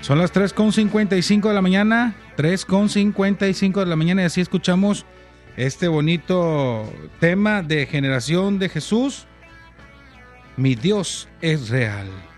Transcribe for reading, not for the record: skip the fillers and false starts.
Son las 3:55 de la mañana, 3:55 de la mañana, y así escuchamos este bonito tema de Generación de Jesús. Mi Dios es real.